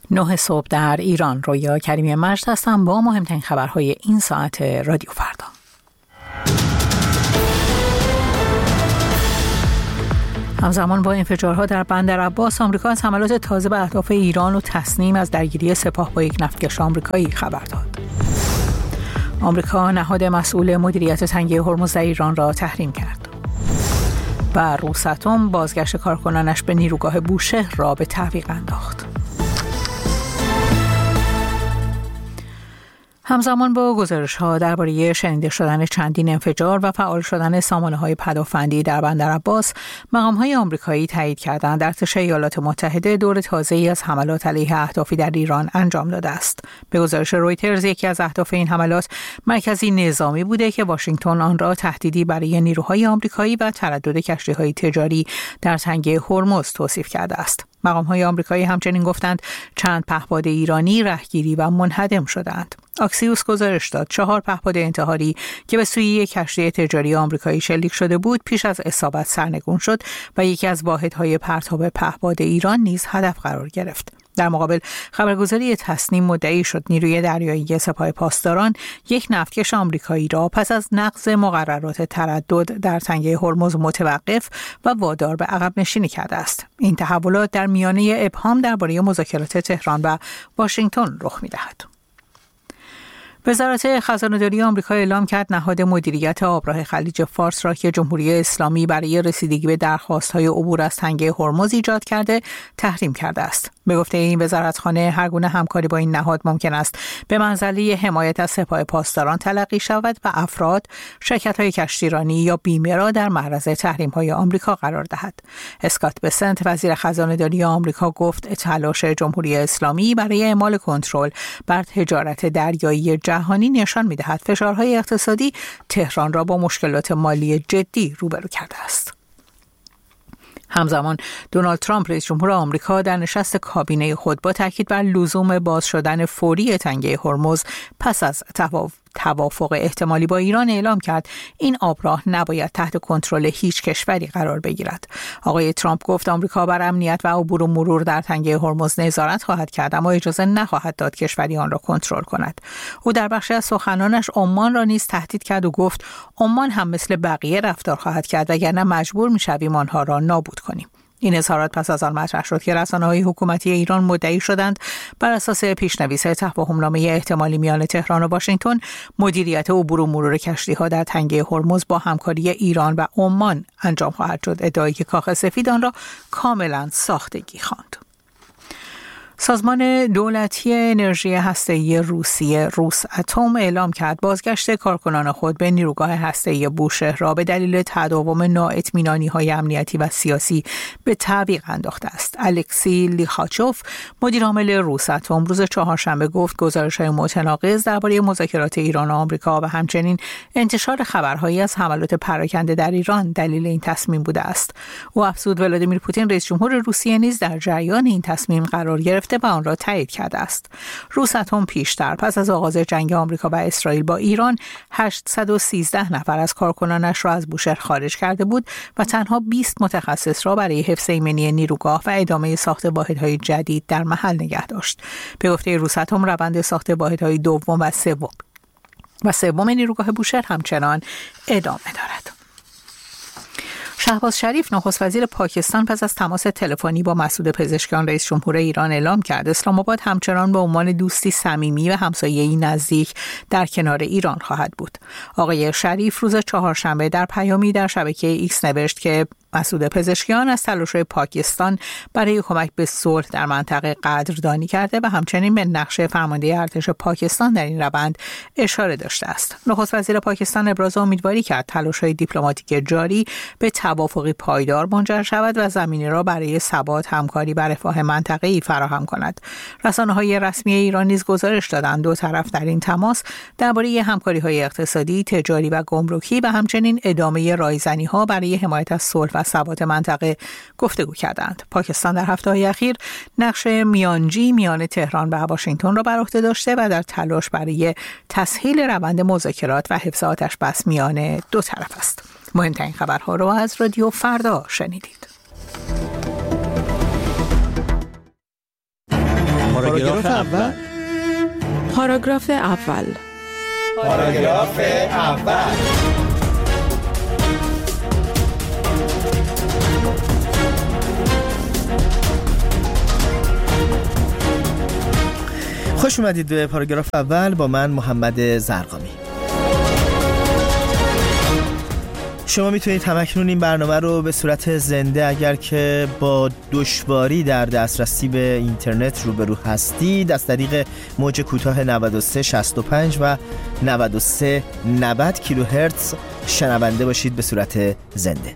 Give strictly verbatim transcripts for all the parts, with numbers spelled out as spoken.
نه صبح در ایران. رویا کریمی مجد هستم با مهمترین خبرهای این ساعت رادیو فردا. همزمان با انفجارها در بندر عباس، آمریکا از حملات تازه به اهداف ایران و تصمیم از درگیری سپاه با یک نفتکش آمریکایی خبر داد. آمریکا نهاد مسئول مدیریت تنگه هرمز در ایران را تحریم کرد. و روساتوم بازگشت کارکنانش به نیروگاه بوشهر را به تعویق انداخت. همزمان با گزارش‌ها درباره شنیده شدن چندین انفجار و فعال شدن سامانه‌های پدافندی در بندر عباس، مقام‌های آمریکایی تایید کردند در ارتش ایالات متحده دور تازه‌ای از حملات علیه اهدافی در ایران انجام داده است. به گزارش رویترز، یکی از اهداف این حملات مرکزی نظامی بوده که واشنگتن آن را تهدیدی برای نیروهای آمریکایی و تردد کشتی‌های تجاری در تنگه هرمز توصیف کرده است. مقام‌های آمریکایی همچنین گفتند چند پهپاد ایرانی رهگیری و منهدم شدند. آکسیوس گزارش داد چهار پهپاد انتحاری که به سوی یک کشتی تجاری آمریکایی شلیک شده بود پیش از اصابت سرنگون شد و یکی از واحدهای پرتاب پهپاد ایران نیز هدف قرار گرفت. در مقابل خبرگزاری تصنیم مدعی شد نیروی دریایی سپاه پاسداران یک نفتکش آمریکایی را پس از نقض مقررات تردد در تنگه هرمز متوقف و وادار به عقب نشینی کرده است. این تحولات در میانه ابهام درباره مذاکرات تهران و واشنگتن رخ می‌دهد. وزارت خزانه‌داری آمریکا اعلام کرد نهاد مدیریت آبراه خلیج فارس را که جمهوری اسلامی برای رسیدگی به درخواست‌های عبور از تنگه هرمز ایجاد کرده تحریم کرده است. به گفته این وزارتخانه، هر گونه همکاری با این نهاد ممکن است به منزله حمایت از سپاه پاسداران تلقی شود و افراد، شرکت‌های کشتیرانی یا بیمه را در معرض تحریم‌های آمریکا قرار دهد. اسکات بسنت، وزیر خزانه‌داری آمریکا، گفت تلاش جمهوری اسلامی برای اعمال کنترل بر تجارت دریایی جهانی نشان می‌دهد فشارهای اقتصادی تهران را با مشکلات مالی جدی روبرو کرده است. همزمان دونالد ترامپ رئیس جمهور آمریکا در نشست کابینه خود با تاکید بر لزوم باز شدن فوری تنگه هرمز پس از توافق احتمالی با ایران اعلام کرد این آبراه نباید تحت کنترل هیچ کشوری قرار بگیرد. آقای ترامپ گفت آمریکا بر امنیت و عبور و مرور در تنگه هرمز نظارت خواهد کرد اما اجازه نخواهد داد کشوری آن را کنترل کند. او در بخشی از سخنانش عمان را نیز تهدید کرد و گفت عمان هم مثل بقیه رفتار خواهد کرد وگرنه مجبور می‌شویم آنها را نابود کنیم. این اظهارات پس از آن مطرح شد که رسانه‌های حکومتی ایران مدعی شدند بر اساس پیش‌نویس تفاهم‌نامه احتمالی میان تهران و واشنگتن، مدیریت عبور و مرور کشتی‌ها در تنگه هرمز با همکاری ایران و عمان انجام خواهد شد، ادعایی که کاخ سفید آن را کاملاً ساختگی خواند. سازمان دولتی انرژی هسته‌ای روسیه روساتوم اعلام کرد بازگشت کارکنان خود به نیروگاه هسته‌ای بوشهر را به دلیل تداوم نااطمینانی‌های امنیتی و سیاسی به تعویق انداخته است. الکسی لیخاچوف، مدیر عامل روساتوم، روز چهارشنبه گفت گزارش‌های متناقض درباره مذاکرات ایران و آمریکا و همچنین انتشار خبرهایی از حملات پراکنده در ایران دلیل این تصمیم بوده است. او افزود ولادیمیر پوتین رئیس جمهور روسیه نیز در جریان این تصمیم قرار گرفت و آن را تایید کرده است. روساتوم پیشتر پس از آغاز جنگ آمریکا و اسرائیل با ایران هشتصد و سیزده نفر از کارکنانش را از بوشهر خارج کرده بود و تنها بیست متخصص را برای حفظ ایمنی نیروگاه و ادامه ساخت واحدهای جدید در محل نگه داشت. به گفته روساتوم روند ساخت واحدهای دوم و سوم و سوم نیروگاه بوشهر همچنان ادامه دارد. شهباز شریف، نخست وزیر پاکستان، پس از تماس تلفنی با مسعود پزشکیان رئیس جمهور ایران اعلام کرد اسلام آباد همچنان به عنوان دوستی صمیمی و همسایه‌ای نزدیک در کنار ایران خواهد بود. آقای شریف روز چهارشنبه در پیامی در شبکه ایکس نوشت که مسعود پزشکیان از تلاش‌های پاکستان برای کمک به صلح در منطقه قدردانی کرده و همچنین به نقش فرمانده ارتش پاکستان در این روند اشاره داشته است. نخست وزیر پاکستان ابراز امیدواری کرد تلاش‌های دیپلماتیک جاری به توافقی پایدار منجر شود و زمینه را برای ثبات، همکاری و رفاه منطقه‌ای فراهم کند. رسانه‌های رسمی ایران نیز گزارش دادند دو طرف در این تماس درباره همکاری‌های اقتصادی، تجاری و گمرکی و همچنین ادامه رایزنی‌ها برای حمایت از صلح و ثبات منطقه گفتگو کردند. پاکستان در هفته‌های اخیر نقش میانجی میان تهران و واشنگتن را بر عهده داشته و در تلاش برای تسهیل روند مذاکرات و حفظ آتش بس میان دو طرف است. مهمترین خبرها را از رادیو فردا شنیدید. پاراگراف اول. پاراگراف اول. پاراگراف اول. خوش اومدید به پاراگراف اول با من محمد زرقامی. شما میتونید همکنون این برنامه رو به صورت زنده اگر که با دشواری در دسترسی به اینترنت روبرو هستید از طریق موج کوتاه نود و سه شصت و پنج و نود و سه نود کیلوهرتز شنونده باشید به صورت زنده.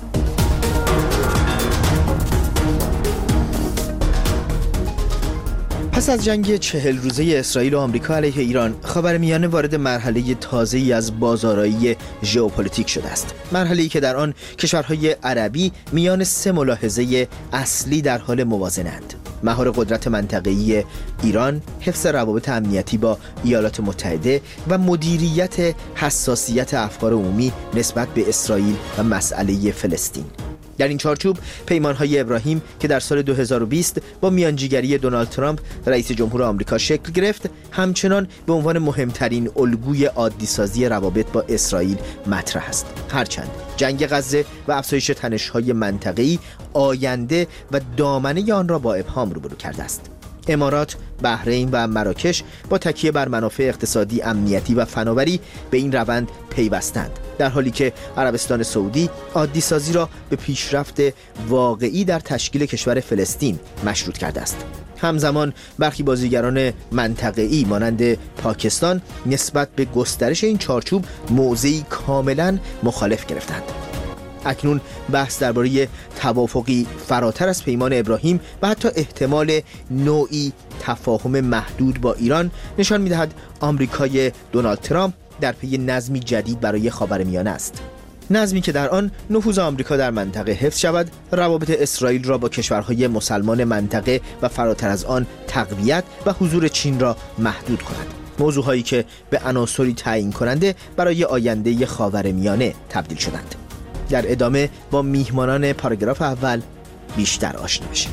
پس از جنگ چهل روزه اسرائیل و آمریکا علیه ایران، خاورمیانه وارد مرحله تازه‌ای از بازآرایی ژئوپلیتیک شده است. مرحله‌ای که در آن کشورهای عربی میان سه ملاحظه اصلی در حال موازنه‌اند: مهار قدرت منطقه‌ای ایران، حفظ روابط امنیتی با ایالات متحده و مدیریت حساسیت افکار عمومی نسبت به اسرائیل و مسئله فلسطین. در این چارچوب پیمان‌های ابراهیم که در سال دو هزار و بیست با میانجیگری دونالد ترامپ رئیس جمهور آمریکا شکل گرفت، همچنان به عنوان مهمترین الگوی عادی‌سازی روابط با اسرائیل مطرح است. هرچند جنگ غزه و افزایش تنش‌های منطقه‌ای آینده و دامنه آن را با ابهام روبرو کرده است. امارات، بحرین و مراکش با تکیه بر منافع اقتصادی، امنیتی و فناوری به این روند پیوستند، در حالی که عربستان سعودی عادی سازی را به پیشرفت واقعی در تشکیل کشور فلسطین مشروط کرده است. همزمان برخی بازیگران منطقه‌ای مانند پاکستان نسبت به گسترش این چارچوب موضعی کاملا مخالف گرفتند. اکنون بحث درباره توافقی فراتر از پیمان ابراهیم و حتی احتمال نوعی تفاهم محدود با ایران نشان می‌دهد آمریکای دونالد ترامپ در پی نظمی جدید برای خاورمیانه است. نظمی که در آن نفوذ آمریکا در منطقه حفظ شود، روابط اسرائیل را با کشورهای مسلمان منطقه و فراتر از آن تقویت و حضور چین را محدود کند. موضوعهایی که به عناصری تعیین کننده برای آینده خاورمیانه تبدیل شدند. در ادامه با میهمانان پاراگراف اول بیشتر آشنا بشیم.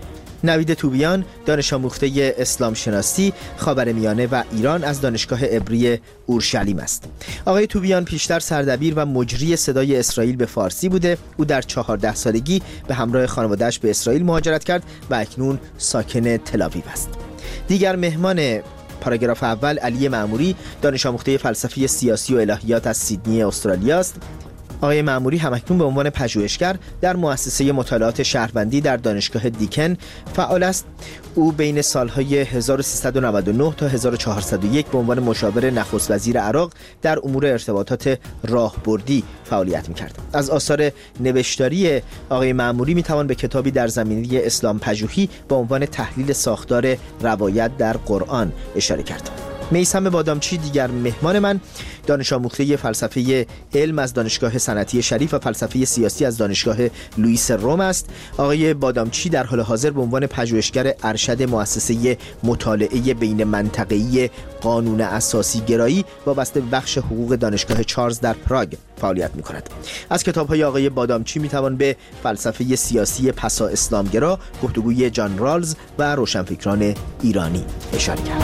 نوید توبیان، دانش آموخته اسلام شناسی، خاورمیانه و ایران از دانشگاه عبری اورشلیم است. آقای توبیان پیشتر سردبیر و مجری صدای اسرائیل به فارسی بوده. او در چهارده سالگی به همراه خانواده‌اش به اسرائیل مهاجرت کرد و اکنون ساکن تل‌آویو است. دیگر مهمان پاراگراف اول علی معموری، دانش آموخته فلسفه سیاسی و الهیات از سیدنی استرالیا است. آقای معموری همکنون به عنوان پژوهشگر در مؤسسه مطالعات شهروندی در دانشگاه دیکن فعال است. او بین سالهای هزار و سیصد و نود و نه تا هزار و چهارصد و یک به عنوان مشاور نخست وزیر عراق در امور ارتباطات راهبردی فعالیت می‌کرد. از آثار نوشتاری آقای معموری می‌توان به کتابی در زمینه اسلام پژوهی با عنوان تحلیل ساختار روایت در قرآن اشاره کرد. میثم بادامچی، دیگر مهمان من، دانش آموخته فلسفه علم از دانشگاه صنعتی شریف و فلسفه سیاسی از دانشگاه لوئیس روم است. آقای بادامچی در حال حاضر به عنوان پژوهشگر ارشد مؤسسه مطالعه بین منطقه‌ای قانون اساسی گرایی وابسته به بخش حقوق دانشگاه چارلز در پراگ فعالیت می‌کند. از کتاب‌های آقای بادامچی می‌توان به فلسفه سیاسی پسا اسلامگرا، گفتگوی جان رالز و روشنفکران ایرانی اشاره کرد.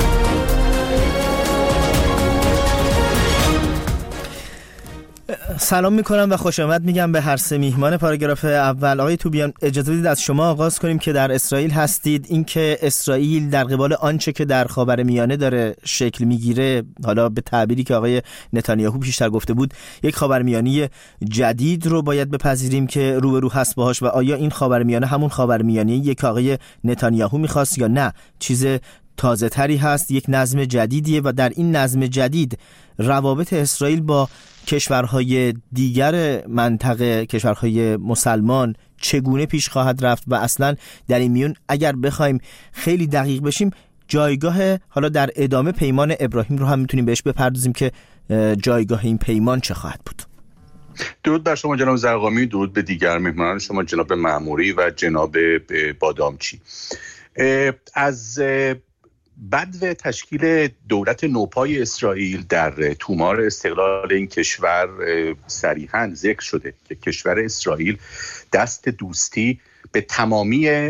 سلام میکنم و خوش آمد میگم به هر سه میهمان پاراگراف اول. آقای توبیان، اجازه بدید از شما آغاز کنیم که در اسرائیل هستید. اینکه اسرائیل در قبال آنچه که در خاورمیانه داره شکل میگیره، حالا به تعبیری که آقای نتانیاهو پیشتر گفته بود، یک خاورمیانه جدید رو باید بپذیریم که روبرو هست باهاش، و آیا این خاورمیانه همون خاورمیانه‌ایه که آقای نتانیاهو میخواست یا نه چیز تازه تری هست، یک نظم جدیدیه و در این نظم جدید روابط اسرائیل با کشورهای دیگر منطقه، کشورهای مسلمان چگونه پیش خواهد رفت و اصلا در این میون اگر بخوایم خیلی دقیق بشیم جایگاه، حالا در ادامه پیمان ابراهیم رو هم میتونیم بهش بپردازیم که جایگاه این پیمان چه خواهد بود. درود بر شما جناب زرقامی، درود به دیگر مهمانان شما جناب معموری و جناب بادامچی. از بدو تشکیل دولت نوپای اسرائیل در تومار استقلال این کشور صریحاً ذکر شده که کشور اسرائیل دست دوستی به تمامی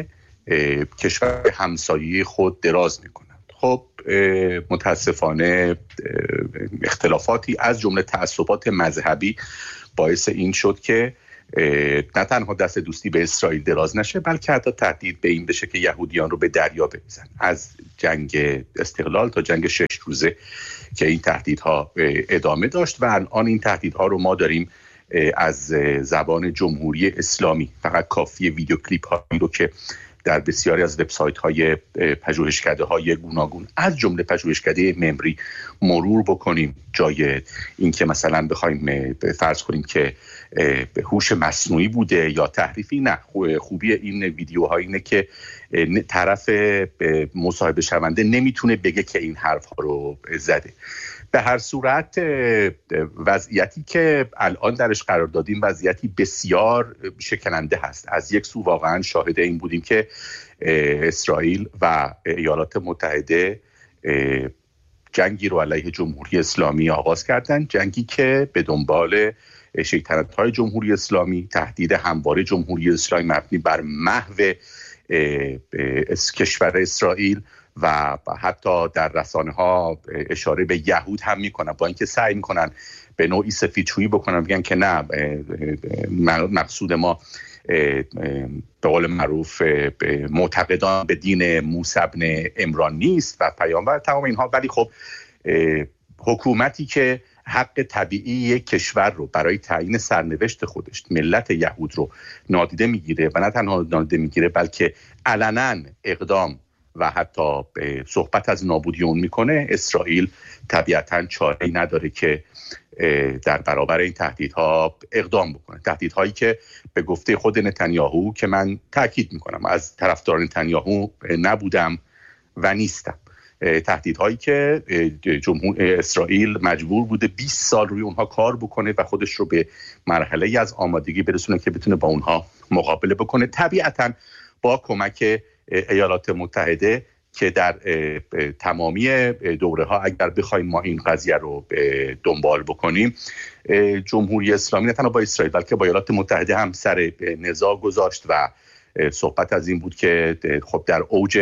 کشور همسایه خود دراز میکنند. خب متاسفانه اختلافاتی از جمله تعصبات مذهبی باعث این شد که نه تنها دست دوستی به اسرائیل دراز نشه، بلکه حتی تهدید به این بشه که یهودیان رو به دریا بریزن. از جنگ استقلال تا جنگ شش روزه که این تهدیدها ادامه داشت و الان این تهدیدها رو ما داریم از زبان جمهوری اسلامی. فقط کافیه ویدیو کلیپ هایی رو که در بسیاری از وبسایت های پژوهشکده های گوناگون از جمله پژوهشکده ممری مرور بکنیم، جای این که مثلا بخوایم فرض کنیم که هوش مصنوعی بوده یا تحریفی، نه، خوبی این ویدیوها اینه که طرف مصاحبه شونده نمیتونه بگه که این حرف ها رو زده. به هر صورت وضعیتی که الان درش قرار دادیم وضعیتی بسیار شکننده هست. از یک سو واقعا شاهد این بودیم که اسرائیل و ایالات متحده جنگی رو علیه جمهوری اسلامی آغاز کردن، جنگی که به دنبال شیطنت‌های جمهوری اسلامی، تهدید همواره جمهوری اسلامی مبنی بر محو کشور اسرائیل و حتی در رسانه‌ها اشاره به یهود هم میکنن، با اینکه سعی میکنن به نوعی سفیدشویی بکنن، میگن که نه، مقصود ما به قول معروف معتقدان به دین موسی بن عمران نیست و پیامبر تمام اینها. ولی خب حکومتی که حق طبیعی یک کشور رو برای تعیین سرنوشت خودش، ملت یهود رو نادیده میگیره و نه تنها نادیده میگیره بلکه علنا اقدام و حتی صحبت از نابودی اون میکنه، اسرائیل طبیعتاً چاره‌ای نداره که در برابر این تهدیدها اقدام بکنه. تهدیدهایی که به گفته خود نتانیاهو، که من تاکید میکنم از طرفدار نتانیاهو نبودم و نیستم، تهدیدهایی که جمهور اسرائیل مجبور بوده بیست سال روی اونها کار بکنه و خودش رو به مرحله از آمادگی برسونه که بتونه با اونها مقابله بکنه، طبیعتاً با کمک ایالات متحده که در تمامی دوره ها اگر بخوایم ما این قضیه رو دنبال بکنیم، جمهوری اسلامی نه تنها با اسرائیل بلکه با ایالات متحده هم سر نزاع گذاشت و صحبت از این بود که خب در اوج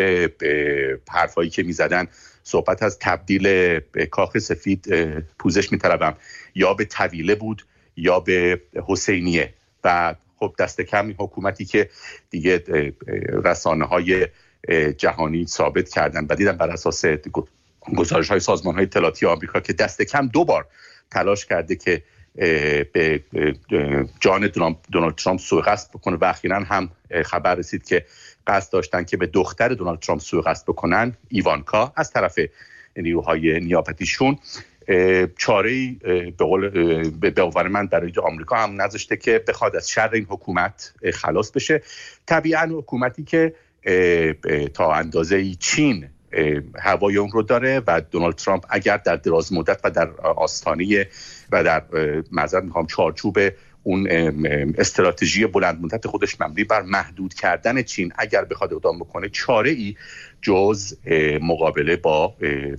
حرفایی که میزدن صحبت از تبدیل کاخ سفید، پوزش میطلبم، یا به طویله بود یا به حسینیه. و خب دست کم این حکومتی که دیگه رسانه های جهانی ثابت کردن و دیدن بر اساس گزارش های سازمان های اطلاعاتی آمریکا که دست کم دو بار تلاش کرده که به جان دونالد ترامپ سوء قصد بکنه و اخیراً هم خبر رسید که قصد داشتن که به دختر دونالد ترامپ سوء قصد بکنن، ایوانکا، از طرف نیروهای نیابتیشون. چاره‌ای به قول به باور من برای آمریکا هم نذاشته که بخواد از شر این حکومت خلاص بشه. طبیعاً حکومتی که تا اندازه‌ای چین هوای اون رو داره و دونالد ترامپ اگر در دراز مدت و در آستانه و در معذرت میخوام چارچوب اون استراتژی بلند مدت خودش مبنی بر محدود کردن چین اگر بخواد اقدام بکنه، چاره ای جز مقابله با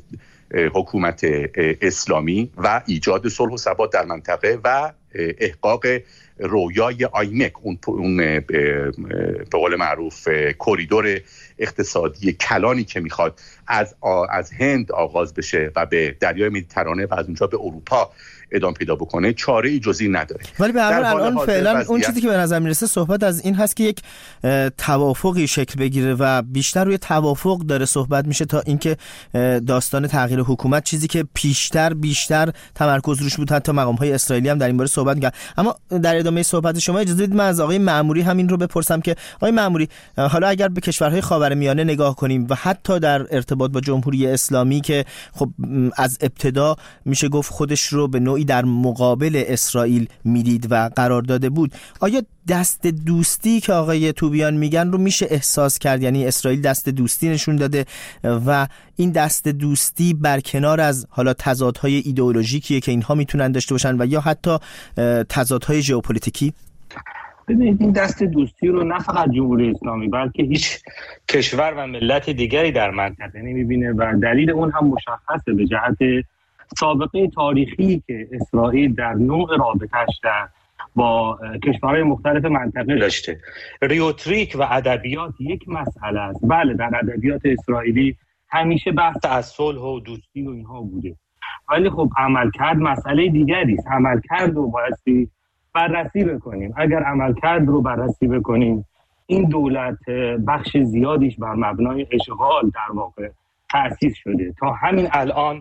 حکومت اسلامی و ایجاد صلح و ثبات در منطقه و احقاق رویای آیمک، اون اون به قول معروف کریدور اقتصادی کلانی که میخواد از از هند آغاز بشه و به دریای مدیترانه و از اونجا به اروپا ادامه پیدا بکنه، چاره‌ای جزئی نداره. ولی به هر حال الان فعلا وزیت... اون چیزی که به نظر میرسه صحبت از این هست که یک توافقی شکل بگیره و بیشتر روی توافق داره صحبت میشه تا اینکه داستان تغییر حکومت، چیزی که پیشتر بیشتر تمرکز روش بود، حتی مقام‌های اسرائیلی هم در این باره صحبت می‌کردن. اما در ادامه صحبت شما اجازه بدید من از آقای مأموری همین رو بپرسم که آقای مأموری، حالا اگر به کشورهای خاورمیانه نگاه کنیم و حتی در ارتباط با جمهوری اسلامی که خب از ابتدا میشه گفت خودش رو به نوعی در مقابل اسرائیل میدید و قرار داده بود، آیا دست دوستی که آقای توبیان میگن رو میشه احساس کرد؟ یعنی اسرائیل دست دوستی نشون داده و این دست دوستی برکنار از حالا تضادهای ایدئولوژیکیه که اینها میتونن داشته باشن و یا حتی تضادهای ژئوپلیتیکی؟ ببینید این دست دوستی رو نه فقط جمهوری اسلامی بلکه هیچ کشور و ملت دیگری در منطقه نمیبینه و دلیل اون هم مشخصه به جهت سابقه تاریخی که اسرائیل در نوع رابطه‌اش در با کشورهای مختلف منطقه داشته. ریتوریک و ادبیات یک مسئله است. بله، در ادبیات اسرائیلی همیشه بحث از صلح و دوستی و اینها بوده، ولی خب عملکرد مسئله دیگری است. عملکرد رو بایستی بررسی بکنیم. اگر عملکرد رو بررسی بکنیم، این دولت بخش زیادیش بر مبنای اشغال در واقع تأسیس شده. تا همین الان